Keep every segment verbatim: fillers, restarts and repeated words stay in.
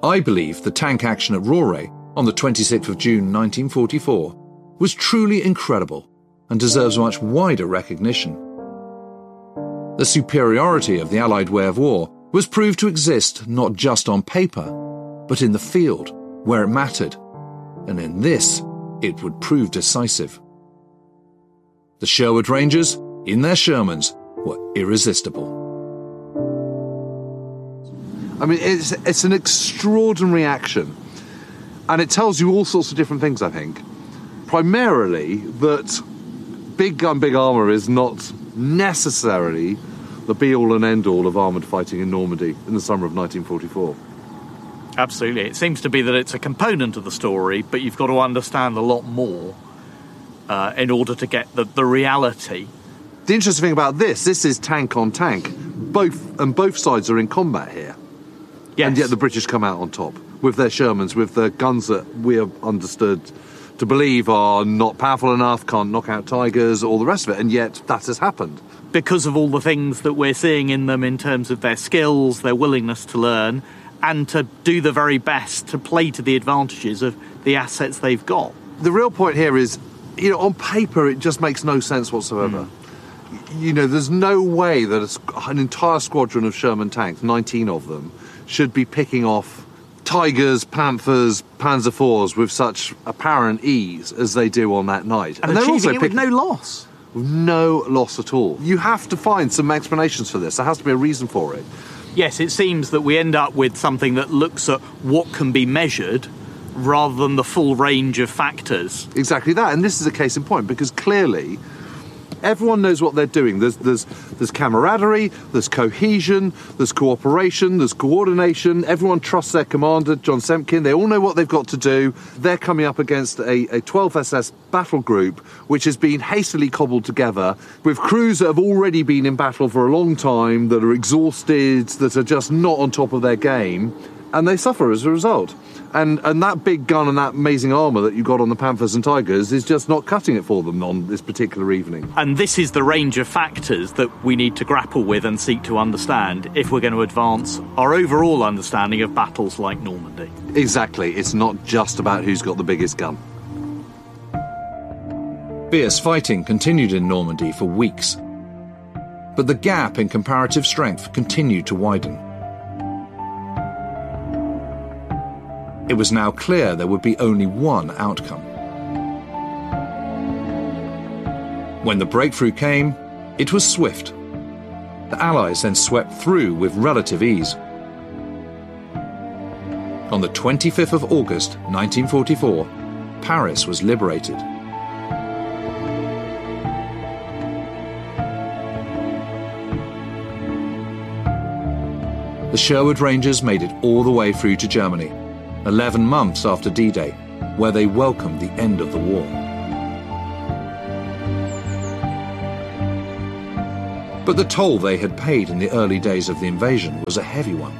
I believe the tank action at Rauray on the twenty-sixth of June nineteen forty-four was truly incredible and deserves much wider recognition. The superiority of the Allied way of war was proved to exist not just on paper, but in the field, where it mattered, and in this it would prove decisive. The Sherwood Rangers, in their Shermans, were irresistible. I mean, it's, it's an extraordinary action, and it tells you all sorts of different things, I think. Primarily that big gun, big armour is not necessarily the be-all and end-all of armoured fighting in Normandy in the summer of nineteen forty-four. Absolutely. It seems to be that it's a component of the story, but you've got to understand a lot more uh, in order to get the, the reality. The interesting thing about this, this is tank on tank. Both and both sides are in combat here. Yes. And yet the British come out on top with their Shermans, with the guns that we have understood to believe are not powerful enough, can't knock out Tigers, all the rest of it, and yet that has happened. Because of all the things that we're seeing in them in terms of their skills, their willingness to learn, and to do the very best to play to the advantages of the assets they've got. The real point here is, you know, on paper it just makes no sense whatsoever. Mm. You know, there's no way that an entire squadron of Sherman tanks, nineteen of them, should be picking off Tigers, Panthers, Panzer fours with such apparent ease as they do on that night. And, and they're also it with no loss. No loss at all. You have to find some explanations for this. There has to be a reason for it. Yes, it seems that we end up with something that looks at what can be measured rather than the full range of factors. Exactly that, and this is a case in point, because clearly everyone knows what they're doing. There's, there's, there's camaraderie, there's cohesion, there's cooperation, there's coordination. Everyone trusts their commander, John Semkin. They all know what they've got to do. They're coming up against a, a twelfth S S battle group, which has been hastily cobbled together with crews that have already been in battle for a long time, that are exhausted, that are just not on top of their game, and they suffer as a result. And and that big gun and that amazing armour that you got on the Panthers and Tigers is just not cutting it for them on this particular evening. And this is the range of factors that we need to grapple with and seek to understand if we're going to advance our overall understanding of battles like Normandy. Exactly. It's not just about who's got the biggest gun. Fierce fighting continued in Normandy for weeks, but the gap in comparative strength continued to widen. It was now clear there would be only one outcome. When the breakthrough came, it was swift. The Allies then swept through with relative ease. On the twenty-fifth of August nineteen forty-four, Paris was liberated. The Sherwood Rangers made it all the way through to Germany, eleven months after D-Day, where they welcomed the end of the war. But the toll they had paid in the early days of the invasion was a heavy one.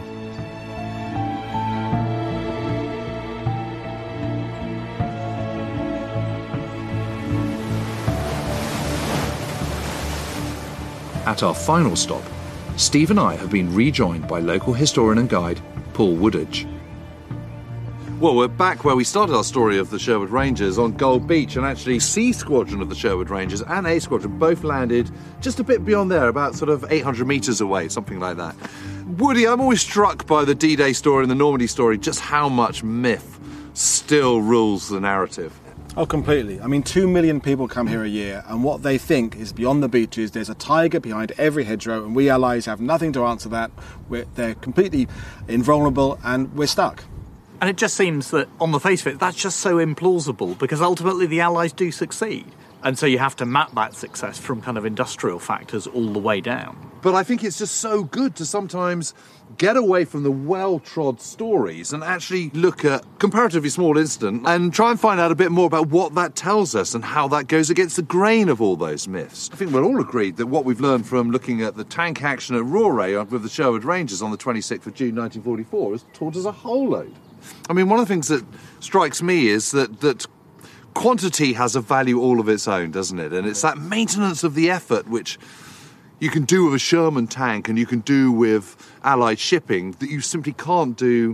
At our final stop, Steve and I have been rejoined by local historian and guide Paul Woodage. Well, we're back where we started our story of the Sherwood Rangers on Gold Beach, and actually C Squadron of the Sherwood Rangers and A Squadron both landed just a bit beyond there, about sort of eight hundred metres away, something like that. Woody, I'm always struck by the D-Day story and the Normandy story, just how much myth still rules the narrative. Oh, completely. I mean, two million people come here a year, and what they think is beyond the beaches, there's a tiger behind every hedgerow, and we Allies have nothing to answer that. We're, they're completely invulnerable, and we're stuck. And it just seems that, on the face of it, that's just so implausible, because ultimately the Allies do succeed. And so you have to map that success from kind of industrial factors all the way down. But I think it's just so good to sometimes get away from the well-trod stories and actually look at a comparatively small incident and try and find out a bit more about what that tells us and how that goes against the grain of all those myths. I think we're all agreed that what we've learned from looking at the tank action at Rauray with the Sherwood Rangers on the twenty-sixth of June nineteen forty-four has taught us a whole load. I mean, one of the things that strikes me is that that quantity has a value all of its own, doesn't it? And it's that maintenance of the effort which you can do with a Sherman tank and you can do with Allied shipping that you simply can't do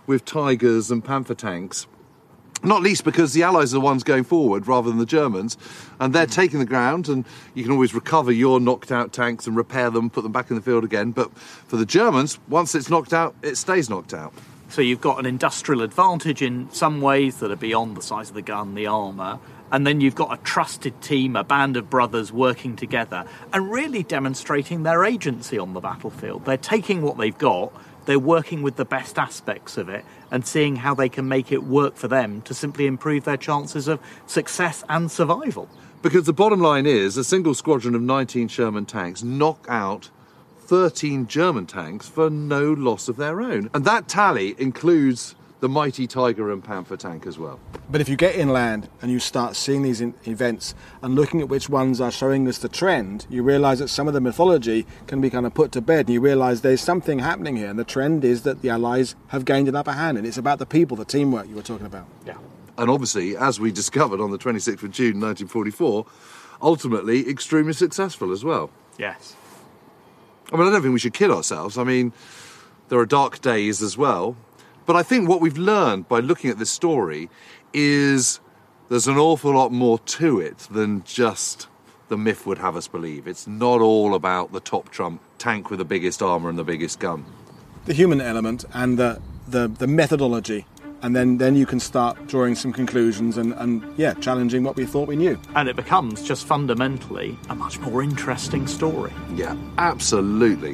with Tigers and Panther tanks. Not least because the Allies are the ones going forward rather than the Germans, and they're taking the ground, and you can always recover your knocked out tanks and repair them, put them back in the field again. But for the Germans, once it's knocked out, it stays knocked out. So you've got an industrial advantage in some ways that are beyond the size of the gun, the armour, and then you've got a trusted team, a band of brothers working together and really demonstrating their agency on the battlefield. They're taking what they've got, they're working with the best aspects of it and seeing how they can make it work for them to simply improve their chances of success and survival. Because the bottom line is, a single squadron of nineteen Sherman tanks knock out thirteen German tanks for no loss of their own. And that tally includes the mighty Tiger and Panther tank as well. But if you get inland and you start seeing these in events and looking at which ones are showing us the trend, you realise that some of the mythology can be kind of put to bed, and you realise there's something happening here, and the trend is that the Allies have gained an upper hand, and it's about the people, the teamwork you were talking about. Yeah. And obviously, as we discovered on the twenty-sixth of June nineteen forty-four, ultimately extremely successful as well. Yes. I mean, I don't think we should kid ourselves. I mean, there are dark days as well. But I think what we've learned by looking at this story is there's an awful lot more to it than just the myth would have us believe. It's not all about the top trump tank with the biggest armour and the biggest gun. The human element and the, the, the methodology, and then, then you can start drawing some conclusions and, and, yeah, challenging what we thought we knew. And it becomes just fundamentally a much more interesting story. Yeah, absolutely.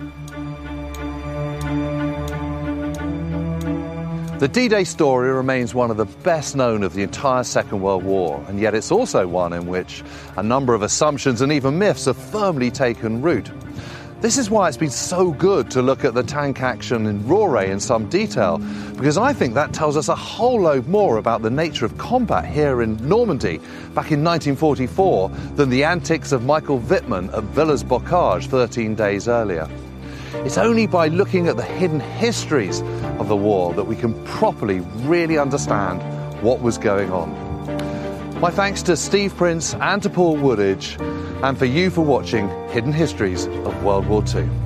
The D-Day story remains one of the best known of the entire Second World War, and yet it's also one in which a number of assumptions and even myths have firmly taken root. This is why it's been so good to look at the tank action in Rauray in some detail, because I think that tells us a whole load more about the nature of combat here in Normandy back in nineteen forty-four than the antics of Michael Wittmann at Villers-Bocage thirteen days earlier. It's only by looking at the hidden histories of the war that we can properly really understand what was going on. My thanks to Steve Prince and to Paul Woodidge, and for you for watching Hidden Histories of World War Two.